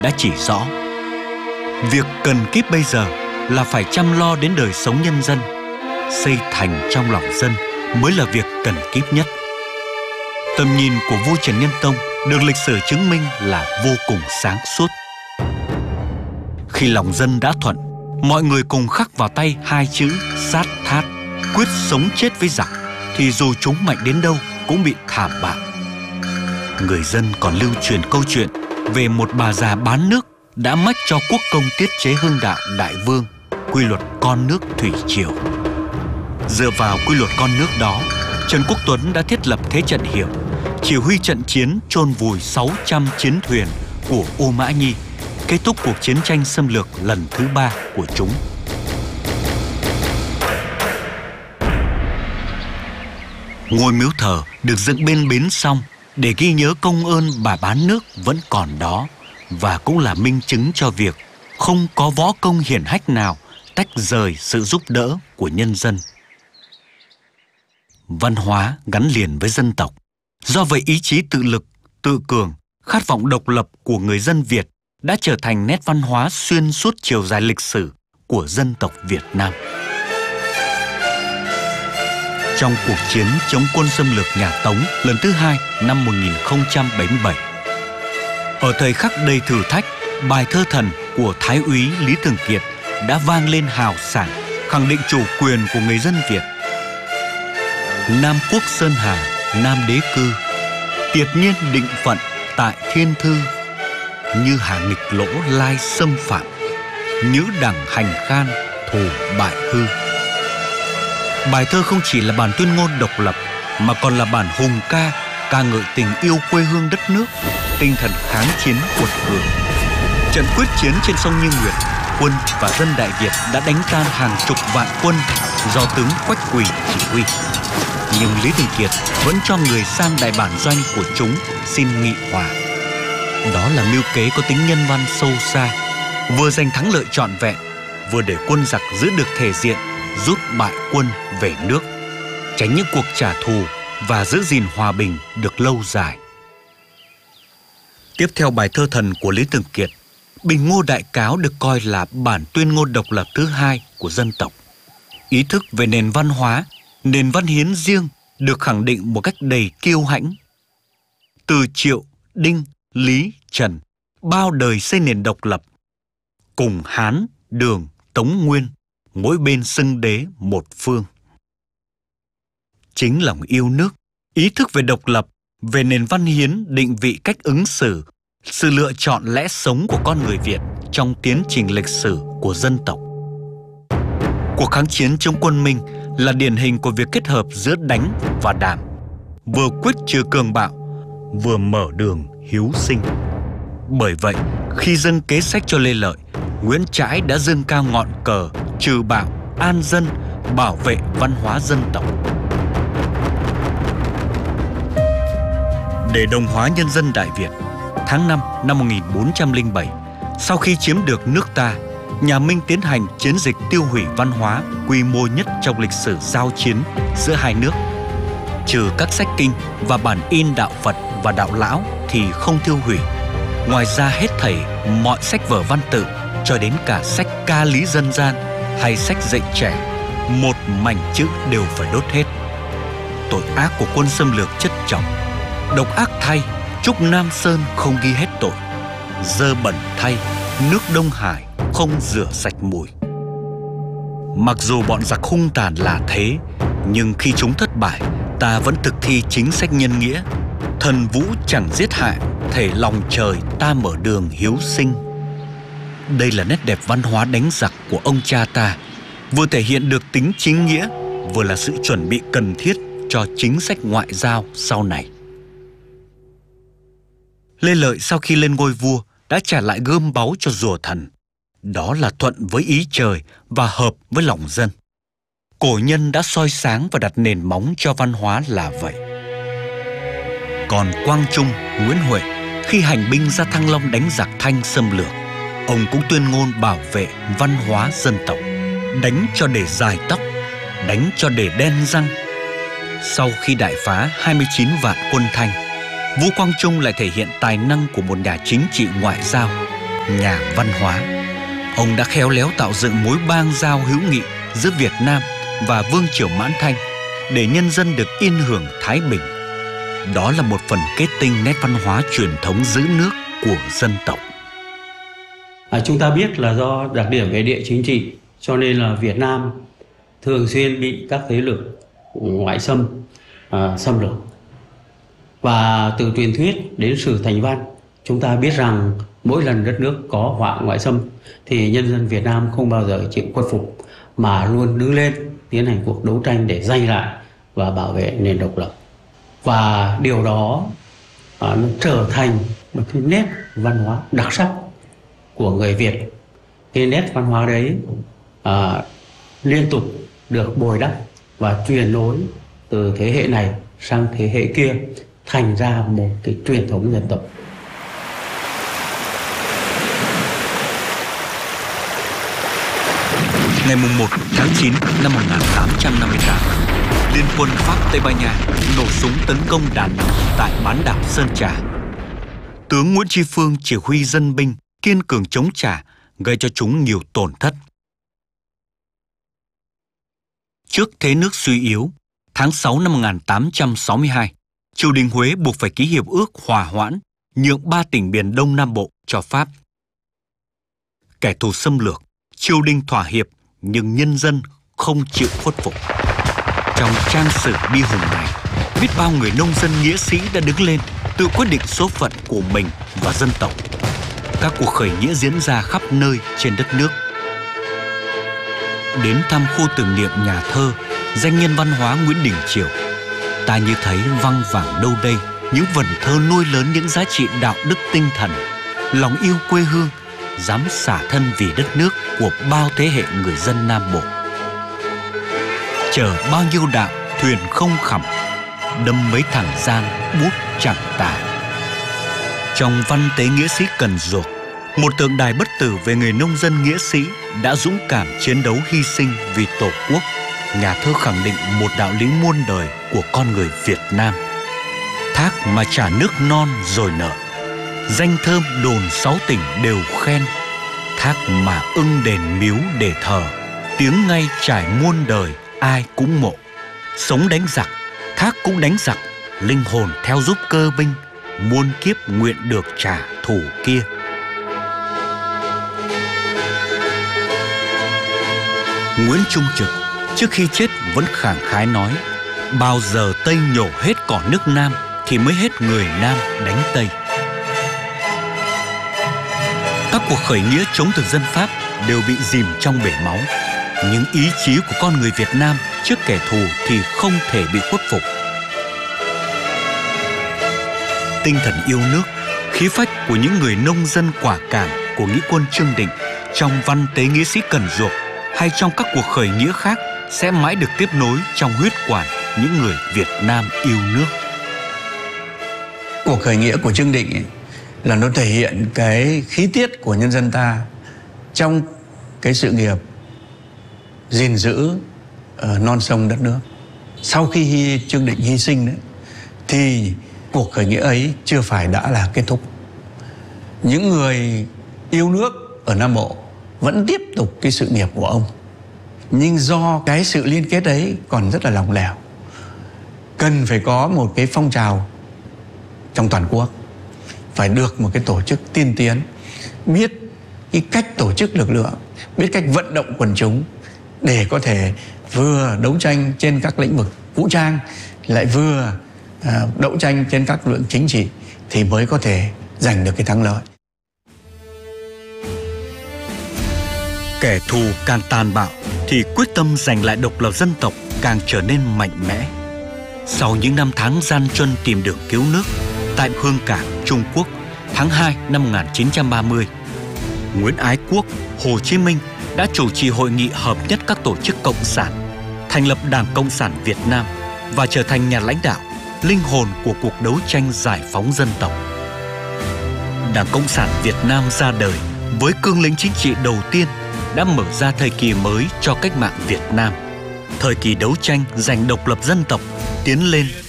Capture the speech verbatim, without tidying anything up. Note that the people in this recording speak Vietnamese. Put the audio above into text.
đã chỉ rõ việc cần kíp bây giờ là phải chăm lo đến đời sống nhân dân, xây thành trong lòng dân mới là việc cần kíp nhất. Tầm nhìn của vua Trần Nhân Tông được lịch sử chứng minh là vô cùng sáng suốt. Khi lòng dân đã thuận, mọi người cùng khắc vào tay hai chữ sát thát, quyết sống chết với giặc, thì dù chúng mạnh đến đâu cũng bị thảm bại. Người dân còn lưu truyền câu chuyện về một bà già bán nước đã mách cho quốc công tiết chế hưng đạo đại vương quy luật con nước thủy triều. Dựa vào quy luật con nước đó, Trần Quốc Tuấn đã thiết lập thế trận hiểu, chỉ huy trận chiến chôn vùi sáu trăm chiến thuyền của U Mã Nhi, kết thúc cuộc chiến tranh xâm lược lần thứ ba của chúng. Ngôi miếu thờ được dựng bên bến sông để ghi nhớ công ơn bà bán nước vẫn còn đó, và cũng là minh chứng cho việc không có võ công hiển hách nào tách rời sự giúp đỡ của nhân dân. Văn hóa gắn liền với dân tộc. Do vậy, ý chí tự lực, tự cường, khát vọng độc lập của người dân Việt đã trở thành nét văn hóa xuyên suốt chiều dài lịch sử của dân tộc Việt Nam. Trong cuộc chiến chống quân xâm lược nhà Tống lần thứ hai năm một nghìn không trăm bảy mươi bảy, ở thời khắc đầy thử thách, bài thơ thần của Thái úy Lý Thường Kiệt đã vang lên hào sảng, khẳng định chủ quyền của người dân Việt. Nam quốc sơn hà, Nam đế cư, tiệt nhiên định phận tại thiên thư, như hà nghịch lỗ lai xâm phạm, nhữ đẳng hành khan, thù bại hư. Bài thơ không chỉ là bản tuyên ngôn độc lập mà còn là bản hùng ca, ca ngợi tình yêu quê hương đất nước, tinh thần kháng chiến cuột cường. Trận quyết chiến trên sông Như Nguyệt, quân và dân Đại Việt đã đánh tan hàng chục vạn quân do tướng Quách Quỳ chỉ huy. Nhưng Lý Thường Kiệt vẫn cho người sang đại bản doanh của chúng xin nghị hòa. Đó là mưu kế có tính nhân văn sâu xa, vừa giành thắng lợi trọn vẹn, vừa để quân giặc giữ được thể diện, rút bại quân về nước, tránh những cuộc trả thù và giữ gìn hòa bình được lâu dài. Tiếp theo bài thơ thần của Lý Thường Kiệt, Bình Ngô Đại Cáo được coi là bản tuyên ngôn độc lập thứ hai của dân tộc. Ý thức về nền văn hóa, nền văn hiến riêng được khẳng định một cách đầy kiêu hãnh. Từ Triệu, Đinh, Lý, Trần, bao đời xây nền độc lập, cùng Hán, Đường, Tống, Nguyên, mỗi bên xưng đế một phương. Chính lòng yêu nước, ý thức về độc lập, về nền văn hiến định vị cách ứng xử, sự lựa chọn lẽ sống của con người Việt trong tiến trình lịch sử của dân tộc. Cuộc kháng chiến chống quân Minh là điển hình của việc kết hợp giữa đánh và đảm, vừa quyết trừ cường bạo, vừa mở đường hiếu sinh. Bởi vậy, khi dâng kế sách cho Lê Lợi, Nguyễn Trãi đã dâng cao ngọn cờ trừ bạo, an dân, bảo vệ văn hóa dân tộc. Để đồng hóa nhân dân Đại Việt, tháng năm năm một nghìn bốn trăm lẻ bảy, sau khi chiếm được nước ta, nhà Minh tiến hành chiến dịch tiêu hủy văn hóa quy mô nhất trong lịch sử giao chiến giữa hai nước. Trừ các sách kinh và bản in đạo Phật và đạo Lão thì không tiêu hủy. Ngoài ra hết thảy mọi sách vở văn tự cho đến cả sách ca lý dân gian hay sách dạy trẻ, một mảnh chữ đều phải đốt hết. Tội ác của quân xâm lược chất chồng. Độc ác thay, Trúc Nam Sơn không ghi hết tội. Dơ bẩn thay, nước Đông Hải không rửa sạch mùi. Mặc dù bọn giặc hung tàn là thế, nhưng khi chúng thất bại, ta vẫn thực thi chính sách nhân nghĩa. Thần vũ chẳng giết hại, thể lòng trời ta mở đường hiếu sinh. Đây là nét đẹp văn hóa đánh giặc của ông cha ta, vừa thể hiện được tính chính nghĩa, vừa là sự chuẩn bị cần thiết cho chính sách ngoại giao sau này. Lê Lợi sau khi lên ngôi vua đã trả lại gươm báu cho rùa thần. Đó là thuận với ý trời và hợp với lòng dân. Cổ nhân đã soi sáng và đặt nền móng cho văn hóa là vậy. Còn Quang Trung, Nguyễn Huệ khi hành binh ra Thăng Long đánh giặc Thanh xâm lược, ông cũng tuyên ngôn bảo vệ văn hóa dân tộc, đánh cho để dài tóc, đánh cho để đen răng. Sau khi đại phá hai mươi chín vạn quân Thanh, Vũ Quang Trung lại thể hiện tài năng của một nhà chính trị ngoại giao, nhà văn hóa. Ông đã khéo léo tạo dựng mối bang giao hữu nghị giữa Việt Nam và Vương triều Mãn Thanh để nhân dân được yên hưởng thái bình. Đó là một phần kết tinh nét văn hóa truyền thống giữ nước của dân tộc. À, chúng ta biết là do đặc điểm về địa chính trị cho nên là Việt Nam thường xuyên bị các thế lực ngoại xâm à, xâm lược. Và từ truyền thuyết đến sử thành văn, chúng ta biết rằng mỗi lần đất nước có họa ngoại xâm thì nhân dân Việt Nam không bao giờ chịu khuất phục mà luôn đứng lên tiến hành cuộc đấu tranh để giành lại và bảo vệ nền độc lập. Và điều đó à, nó trở thành một cái nét văn hóa đặc sắc của người Việt. Cái nét văn hóa đấy à, liên tục được bồi đắp và truyền nối từ thế hệ này sang thế hệ kia, thành ra một cái truyền thống dân tộc. Ngày một tháng chín năm một nghìn tám trăm năm mươi tám, Liên quân Pháp Tây Ban Nha nổ súng tấn công Đà Nẵng tại bán đảo Sơn Trà. Tướng Nguyễn Tri Phương chỉ huy dân binh kiên cường chống trả, gây cho chúng nhiều tổn thất. Trước thế nước suy yếu, tháng sáu năm một nghìn tám trăm sáu mươi hai, triều đình Huế buộc phải ký hiệp ước hòa hoãn, nhượng ba tỉnh miền Đông Nam Bộ cho Pháp. Kẻ thù xâm lược, triều đình thỏa hiệp, nhưng nhân dân không chịu khuất phục. Trong trang sử bi hùng này, biết bao người nông dân nghĩa sĩ đã đứng lên, tự quyết định số phận của mình và dân tộc. Các cuộc khởi nghĩa diễn ra khắp nơi trên đất nước. Đến thăm khu tưởng niệm nhà thơ, danh nhân văn hóa Nguyễn Đình Chiểu, ta như thấy văng vẳng đâu đây những vần thơ nuôi lớn những giá trị đạo đức tinh thần, lòng yêu quê hương, dám xả thân vì đất nước của bao thế hệ người dân Nam Bộ. Chở bao nhiêu đạo thuyền không khẩm, đâm mấy thằng gian bút chẳng tả. Trong văn tế nghĩa sĩ Cần Duộc, một tượng đài bất tử về người nông dân nghĩa sĩ đã dũng cảm chiến đấu hy sinh vì Tổ quốc, nhà thơ khẳng định một đạo lý muôn đời của con người Việt Nam. Thác mà trả nước non rồi nợ, danh thơm đồn sáu tỉnh đều khen. Thác mà ưng đền miếu để thờ, tiếng ngay trải muôn đời ai cũng mộ. Sống đánh giặc, Thác cũng đánh giặc, linh hồn theo giúp cơ binh, muôn kiếp nguyện được trả thù kia. Nguyễn Trung Trực trước khi chết vẫn khẳng khái nói: bao giờ Tây nhổ hết cỏ nước Nam thì mới hết người Nam đánh Tây. Các cuộc khởi nghĩa chống thực dân Pháp đều bị dìm trong bể máu, nhưng ý chí của con người Việt Nam trước kẻ thù thì không thể bị khuất phục. Tinh thần yêu nước, khí phách của những người nông dân quả cảm của nghĩa quân Trương Định trong văn tế nghĩa sĩ Cần Duộc hay trong các cuộc khởi nghĩa khác sẽ mãi được tiếp nối trong huyết quản những người Việt Nam yêu nước. Cuộc khởi nghĩa của Trương Định ấy, là nó thể hiện cái khí tiết của nhân dân ta trong cái sự nghiệp gìn giữ uh, non sông đất nước. Sau khi hy, Trương Định hy sinh đấy, thì cuộc khởi nghĩa ấy chưa phải đã là kết thúc. Những người yêu nước ở Nam Bộ vẫn tiếp tục cái sự nghiệp của ông, nhưng do cái sự liên kết ấy còn rất là lỏng lẻo, cần phải có một cái phong trào trong toàn quốc, phải được một cái tổ chức tiên tiến, biết cái cách tổ chức lực lượng, biết cách vận động quần chúng để có thể vừa đấu tranh trên các lĩnh vực vũ trang, lại vừa à, đấu tranh trên các lực lượng chính trị, thì mới có thể giành được cái thắng lợi. Kẻ thù càng tàn bạo thì quyết tâm giành lại độc lập dân tộc càng trở nên mạnh mẽ. Sau những năm tháng gian truân tìm đường cứu nước, tại Hương Cảng, Trung Quốc, tháng hai năm một nghìn chín trăm ba mươi, Nguyễn Ái Quốc, Hồ Chí Minh đã chủ trì hội nghị hợp nhất các tổ chức cộng sản, thành lập Đảng Cộng sản Việt Nam và trở thành nhà lãnh đạo, linh hồn của cuộc đấu tranh giải phóng dân tộc. Đảng Cộng sản Việt Nam ra đời với cương lĩnh chính trị đầu tiên đã mở ra thời kỳ mới cho cách mạng Việt Nam, thời kỳ đấu tranh giành độc lập dân tộc, tiến lên